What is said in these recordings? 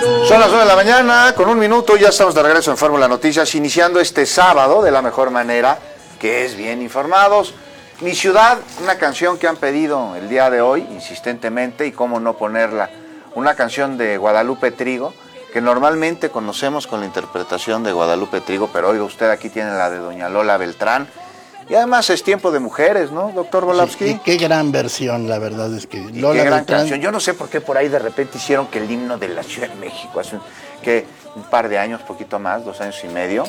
Son las 9 de la mañana, con un minuto, ya estamos de regreso en Fórmula Noticias, iniciando este sábado de la mejor manera, que es bien informados. Mi ciudad, una canción que han pedido el día de hoy, insistentemente, y cómo no ponerla, una canción de Guadalupe Trigo, que normalmente conocemos con la interpretación de Guadalupe Trigo, pero oiga, usted aquí tiene la de doña Lola Beltrán, y además es tiempo de mujeres, ¿no, doctor Volavsky? Sí, y qué gran versión, la verdad es que Lola qué gran Beltrán... canción. Yo no sé por qué por ahí de repente hicieron que el himno de la Ciudad de México, hace un par de años, poquito más, 2 años y medio,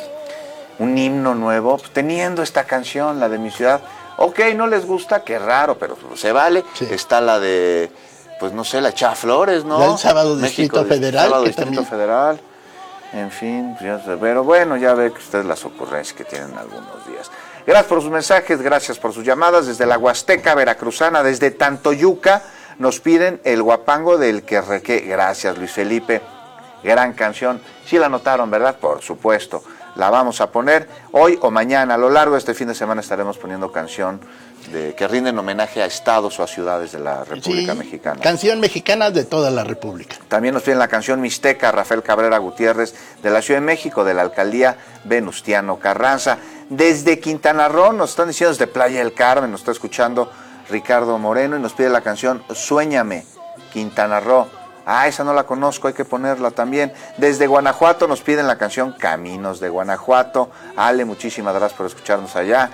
un himno nuevo, pues, teniendo esta canción, la de mi ciudad. Ok, no les gusta, qué raro, pero se vale. Sí. Está la de, pues no sé, la Chava Flores, ¿no? El Sábado Distrito Federal. Sábado Distrito Federal. En fin, pero bueno, ya ve que ustedes las ocurrencias que tienen algunos días. Gracias por sus mensajes, gracias por sus llamadas. Desde la Huasteca Veracruzana, desde Tantoyuca, nos piden el guapango del Querrequé. Gracias, Luis Felipe. Gran canción. Sí la notaron, ¿verdad? Por supuesto. La vamos a poner hoy o mañana. A lo largo de este fin de semana estaremos poniendo canción que rinden homenaje a estados o a ciudades de la República Mexicana. Canción mexicana de toda la República. También nos piden la canción Mixteca, Rafael Cabrera Gutiérrez, de la Ciudad de México, de la alcaldía Venustiano Carranza. Desde Quintana Roo, nos están diciendo desde Playa del Carmen, nos está escuchando Ricardo Moreno y nos pide la canción Suéñame, Quintana Roo. Ah, esa no la conozco, hay que ponerla también. Desde Guanajuato nos piden la canción Caminos de Guanajuato. Ale, muchísimas gracias por escucharnos allá.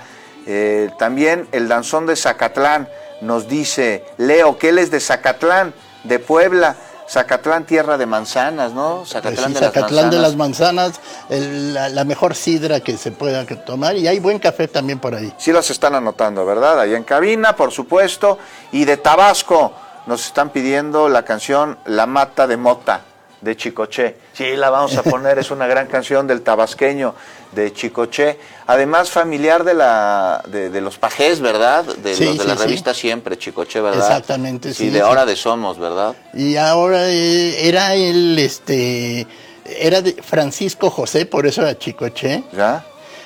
También el danzón de Zacatlán nos dice Leo que él es de Zacatlán, de Puebla. Zacatlán, tierra de manzanas, ¿no? Zacatlán, sí, Zacatlán de las manzanas, la mejor sidra que se pueda tomar, y hay buen café también por ahí. Sí las están anotando, ¿verdad? Allá en cabina, por supuesto. Y de Tabasco nos están pidiendo la canción La Mata de Mota, de Chicoché. Sí, la vamos a poner, es una gran canción del tabasqueño, de Chicoché. Además, familiar de los Pajés, ¿verdad? De la revista Siempre, Chicoché, ¿verdad? Exactamente, sí. Sí, de Hora de Somos, ¿verdad? Y ahora era era de Francisco José, por eso era Chicoché. ¿Ya?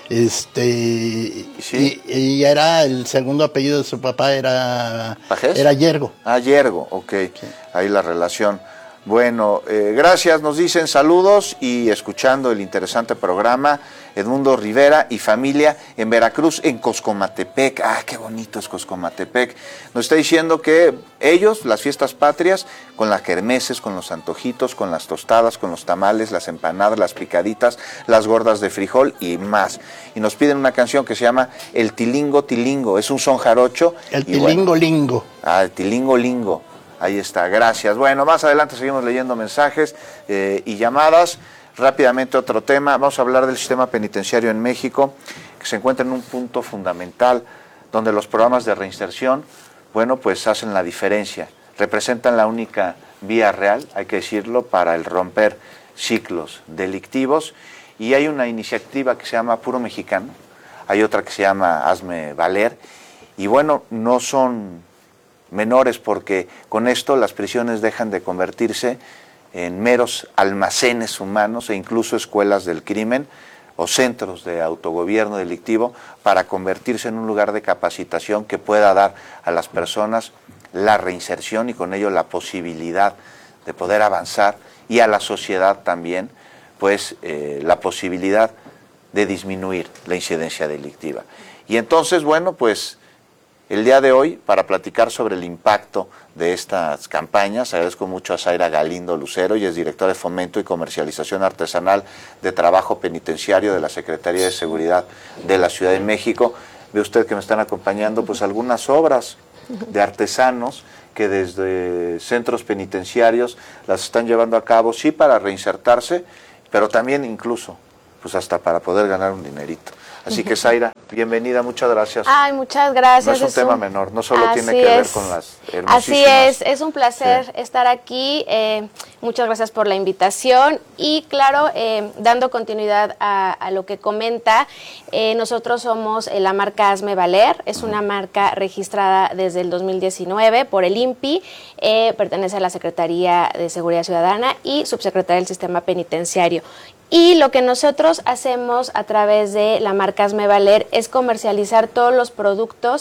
¿Sí? y era el segundo apellido de su papá, era ¿Pajés? Era Yergo. Ah, Yergo, ok. Sí. Ahí la relación. Bueno, gracias, nos dicen saludos y escuchando el interesante programa, Edmundo Rivera y familia en Veracruz, en Coscomatepec. Ah, qué bonito es Coscomatepec. Nos está diciendo que ellos, las fiestas patrias, con las kermeses, con los antojitos, con las tostadas, con los tamales, las empanadas, las picaditas, las gordas de frijol y más. Y nos piden una canción que se llama El Tilingo Tilingo, es un son jarocho. El Tilingo Lingo. Ah, el Tilingo Lingo. Ahí está, gracias. Bueno, más adelante seguimos leyendo mensajes y llamadas. Rápidamente otro tema, vamos a hablar del sistema penitenciario en México, que se encuentra en un punto fundamental, donde los programas de reinserción, bueno, pues hacen la diferencia, representan la única vía real, hay que decirlo, para el romper ciclos delictivos. Y hay una iniciativa que se llama Puro Mexicano, hay otra que se llama Hazme Valer, y bueno, no son menores porque con esto las prisiones dejan de convertirse en meros almacenes humanos e incluso escuelas del crimen o centros de autogobierno delictivo para convertirse en un lugar de capacitación que pueda dar a las personas la reinserción y con ello la posibilidad de poder avanzar y a la sociedad también pues la posibilidad de disminuir la incidencia delictiva. Y entonces, bueno, pues el día de hoy, para platicar sobre el impacto de estas campañas, agradezco mucho a Zaira Galindo Lucero, ella es directora de Fomento y Comercialización Artesanal de Trabajo Penitenciario de la Secretaría de Seguridad de la Ciudad de México. Ve usted que me están acompañando pues algunas obras de artesanos que desde centros penitenciarios las están llevando a cabo, sí para reinsertarse, pero también incluso pues hasta para poder ganar un dinerito. Así que Zaira, bienvenida, muchas gracias. Ay, muchas gracias. No es un tema menor, no solo tiene que ver con las hermosísimas. Así es un placer estar aquí, muchas gracias por la invitación y claro, dando continuidad a lo que comenta, nosotros somos la marca Hazme Valer, es una marca registrada desde el 2019 por el INPI, pertenece a la Secretaría de Seguridad Ciudadana y subsecretaria del Sistema Penitenciario. Y lo que nosotros hacemos a través de la marca Hazme Valer es comercializar todos los productos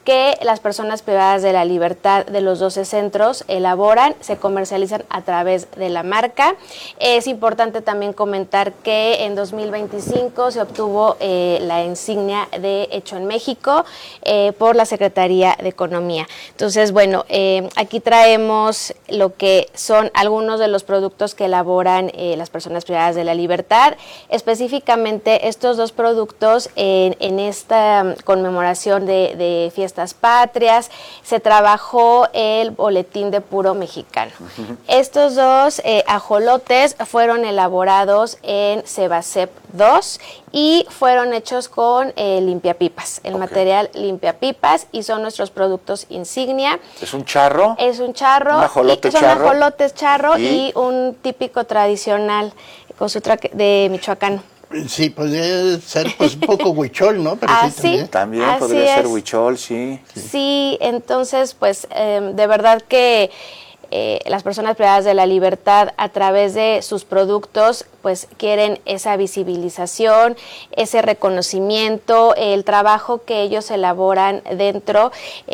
que las personas privadas de la libertad de los 12 centros elaboran, se comercializan a través de la marca. Es importante también comentar que en 2025 se obtuvo la insignia de Hecho en México por la Secretaría de Economía. Entonces, bueno, aquí traemos lo que son algunos de los productos que elaboran las personas privadas de la libertad. Específicamente estos dos productos en esta conmemoración de Fiestas Patrias se trabajó el boletín de puro mexicano. Estos dos ajolotes fueron elaborados en Sebacep 2 y fueron hechos con limpiapipas, el material limpiapipas, y son nuestros productos insignia. ¿Es un charro? Es un charro, un ajolote son charro. ajolotes charro y un típico tradicional de Michoacán. Sí, podría ser pues un poco huichol, ¿no? Pero sí, también así podría ser es. huichol, sí. Sí, entonces pues de verdad que las personas privadas de la libertad a través de sus productos pues quieren esa visibilización, ese reconocimiento, el trabajo que ellos elaboran dentro.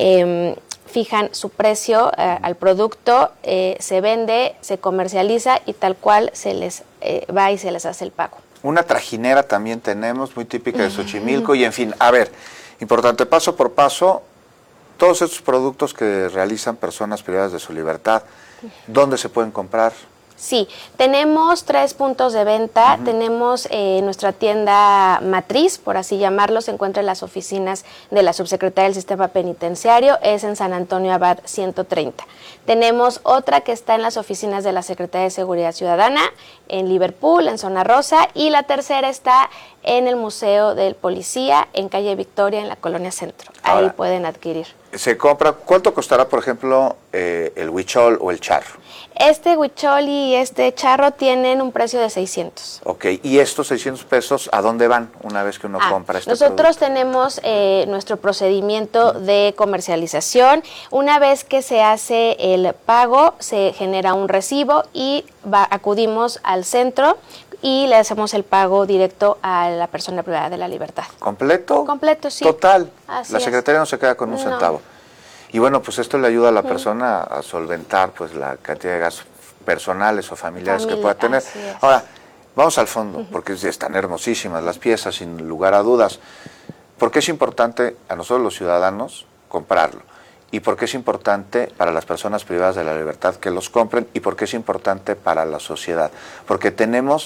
Fijan su precio al producto, se vende, se comercializa y tal cual se les va y se les hace el pago. Una trajinera también tenemos, muy típica de Xochimilco, y en fin, a ver, importante, paso por paso, todos estos productos que realizan personas privadas de su libertad, ¿dónde se pueden comprar? Sí, tenemos 3 puntos de venta. Tenemos nuestra tienda matriz, por así llamarlo, se encuentra en las oficinas de la Subsecretaría del Sistema Penitenciario, es en San Antonio Abad 130. Tenemos otra que está en las oficinas de la Secretaría de Seguridad Ciudadana, en Liverpool, en Zona Rosa, y la tercera está en el Museo del Policía, en calle Victoria, en la Colonia Centro. Ahí pueden adquirir. Se compra, ¿cuánto costará, por ejemplo, el huichol o el charro? Este huichol y este charro tienen un precio de 600. Ok, ¿y estos 600 pesos a dónde van una vez que uno compra este nosotros producto? tenemos nuestro procedimiento de comercialización. Una vez que se hace el pago, se genera un recibo y acudimos al centro y le hacemos el pago directo a la persona privada de la libertad. ¿Completo? Completo, sí. Total. Así la secretaria no se queda con un No. centavo. Y bueno, pues esto le ayuda a la persona a solventar pues la cantidad de gastos personales o familiares que pueda tener. Así es. Ahora, vamos al fondo, porque están hermosísimas las piezas, sin lugar a dudas. ¿Por qué es importante a nosotros los ciudadanos comprarlo? ¿Y por qué es importante para las personas privadas de la libertad que los compren? ¿Y por qué es importante para la sociedad? Porque tenemos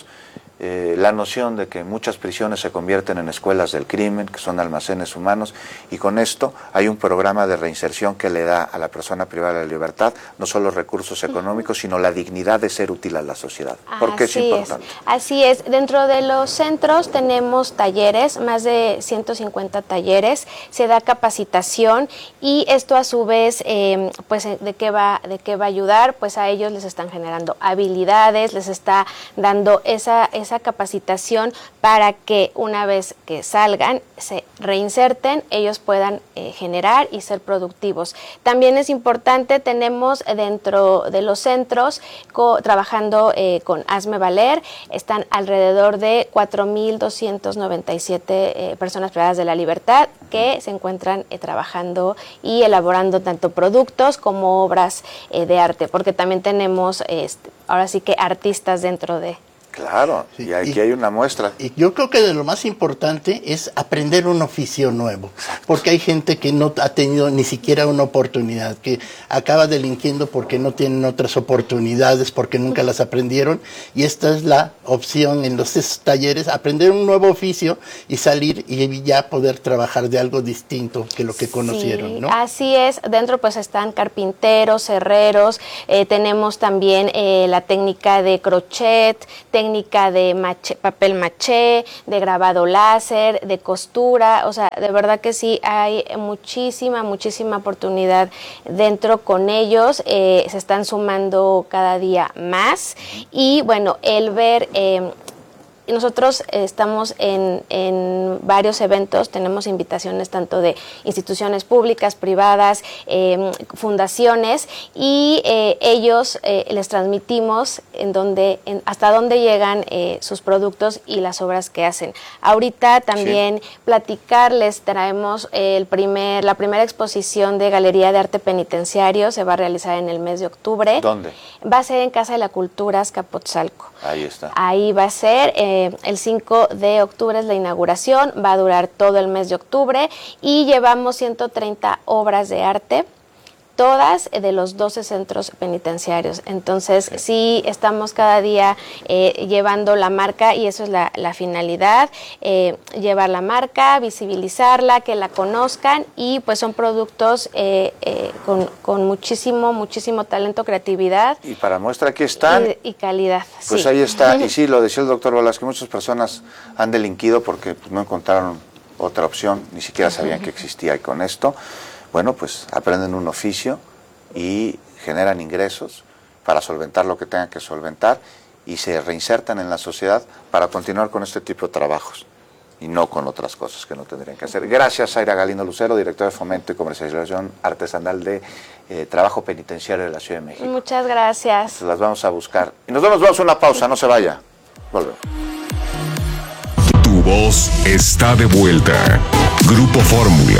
la noción de que muchas prisiones se convierten en escuelas del crimen, que son almacenes humanos, y con esto hay un programa de reinserción que le da a la persona privada de la libertad no solo recursos económicos, sino la dignidad de ser útil a la sociedad. ¿Por qué es importante? Así es. Dentro de los centros tenemos talleres, más de 150 talleres, se da capacitación y esto a su vez, pues ¿de qué va a ayudar? Pues a ellos les están generando habilidades, les está dando esa capacitación para que una vez que salgan, se reinserten, ellos puedan generar y ser productivos. También es importante, tenemos dentro de los centros trabajando con Hazme Valer, están alrededor de 4,297 personas privadas de la libertad que se encuentran trabajando y elaborando tanto productos como obras de arte, porque también tenemos ahora sí que artistas dentro de... Claro, Sí, y aquí hay una muestra. Y yo creo que de lo más importante es aprender un oficio nuevo, porque hay gente que no ha tenido ni siquiera una oportunidad, que acaba delinquiendo porque no tienen otras oportunidades, porque nunca las aprendieron, y esta es la opción en los talleres, aprender un nuevo oficio y salir y ya poder trabajar de algo distinto que lo que conocieron, ¿no? Así es, dentro pues están carpinteros, herreros, tenemos también la técnica de crochet, técnica de papel maché, de grabado láser, de costura, o sea, de verdad que sí hay muchísima oportunidad dentro con ellos, se están sumando cada día más y bueno, el ver nosotros estamos en varios eventos, tenemos invitaciones tanto de instituciones públicas, privadas, fundaciones, y ellos les transmitimos hasta dónde llegan sus productos y las obras que hacen. Ahorita también platicarles, traemos la primera exposición de Galería de Arte Penitenciario, se va a realizar en el mes de octubre. ¿Dónde? Va a ser en Casa de la Cultura, Azcapotzalco. Ahí está. Ahí va a ser, el 5 de octubre es la inauguración, va a durar todo el mes de octubre y llevamos 130 obras de arte, todas de los 12 centros penitenciarios. Entonces, sí estamos cada día llevando la marca, y eso es la finalidad, llevar la marca, visibilizarla, que la conozcan, y pues son productos con muchísimo talento, creatividad. Y para muestra aquí están. Y calidad. Pues sí. ahí está. Y sí, lo decía el doctor Balas, que muchas personas han delinquido porque pues, no encontraron otra opción, ni siquiera sabían que existía, y con esto, bueno, pues aprenden un oficio y generan ingresos para solventar lo que tengan que solventar y se reinsertan en la sociedad para continuar con este tipo de trabajos y no con otras cosas que no tendrían que hacer. Gracias, Zaira Galindo Lucero, directora de Fomento y Comercialización Artesanal de Trabajo Penitenciario de la Ciudad de México. Muchas gracias. Entonces, las vamos a buscar. Y nos vamos a una pausa, no se vaya. Volvemos. Tu voz está de vuelta. Grupo Fórmula.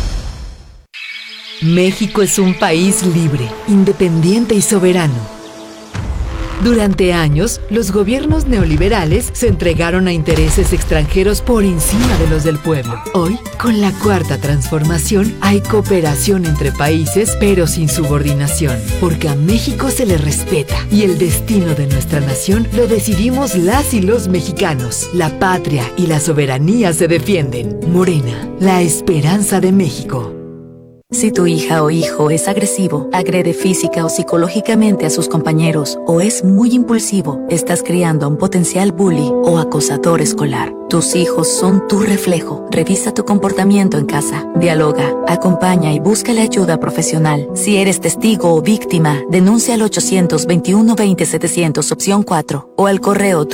México es un país libre, independiente y soberano. Durante años, los gobiernos neoliberales se entregaron a intereses extranjeros por encima de los del pueblo. Hoy, con la Cuarta Transformación, hay cooperación entre países, pero sin subordinación, porque a México se le respeta y el destino de nuestra nación lo decidimos las y los mexicanos. La patria y la soberanía se defienden. Morena, la esperanza de México. Si tu hija o hijo es agresivo, agrede física o psicológicamente a sus compañeros o es muy impulsivo, estás criando a un potencial bully o acosador escolar. Tus hijos son tu reflejo. Revisa tu comportamiento en casa. Dialoga, acompaña y busca la ayuda profesional. Si eres testigo o víctima, denuncia al 800-21-20-700 opción 4 o al correo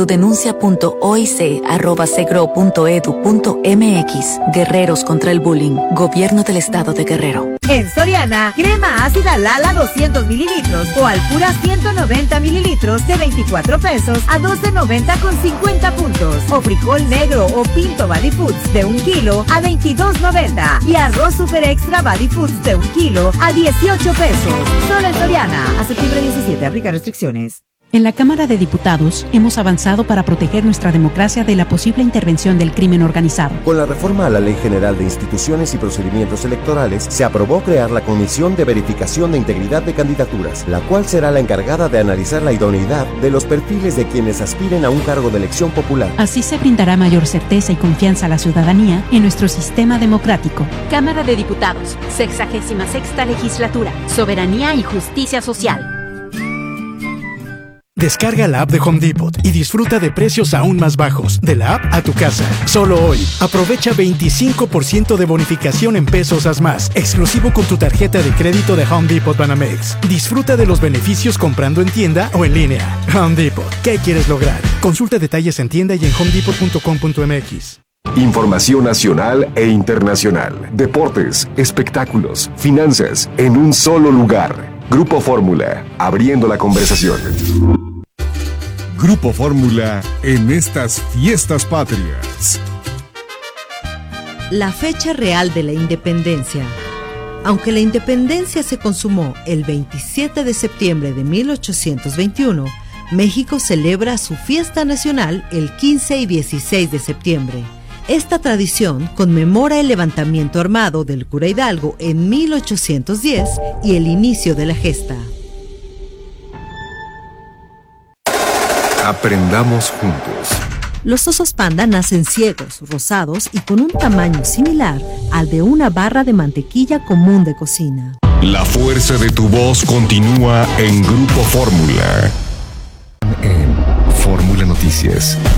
tudenuncia.oic@segro.edu.mx. Guerreros contra el bullying. Gobierno del Estado de Guerrero. En Soriana, crema ácida Lala 200 mililitros o Alpura 190 mililitros de 24 pesos a 12.90 con 50 puntos. O frijol negro o pinto Body Foods de 1 kilo a 22.90. Y arroz super extra Body Foods de 1 kilo a 18 pesos. Solo en Soriana. A septiembre 17, aplica restricciones. En la Cámara de Diputados hemos avanzado para proteger nuestra democracia de la posible intervención del crimen organizado. Con la reforma a la Ley General de Instituciones y Procedimientos Electorales, se aprobó crear la Comisión de Verificación de Integridad de Candidaturas, la cual será la encargada de analizar la idoneidad de los perfiles de quienes aspiren a un cargo de elección popular. Así se brindará mayor certeza y confianza a la ciudadanía en nuestro sistema democrático. Cámara de Diputados, 66ª Legislatura, Soberanía y Justicia Social. Descarga la app de Home Depot y disfruta de precios aún más bajos. De la app a tu casa. Solo hoy. Aprovecha 25% de bonificación en pesos haz más. Exclusivo con tu tarjeta de crédito de Home Depot Banamex. Disfruta de los beneficios comprando en tienda o en línea. Home Depot. ¿Qué quieres lograr? Consulta detalles en tienda y en homedepot.com.mx. Información nacional e internacional. Deportes, espectáculos, finanzas, en un solo lugar. Grupo Fórmula, abriendo la conversación. Grupo Fórmula en estas fiestas patrias. La fecha real de la independencia. Aunque la independencia se consumó el 27 de septiembre de 1821, México celebra su fiesta nacional el 15 y 16 de septiembre. Esta tradición conmemora el levantamiento armado del cura Hidalgo en 1810 y el inicio de la gesta. Aprendamos juntos. Los osos panda nacen ciegos, rosados y con un tamaño similar al de una barra de mantequilla común de cocina. La fuerza de tu voz continúa en Grupo Fórmula. En Fórmula Noticias.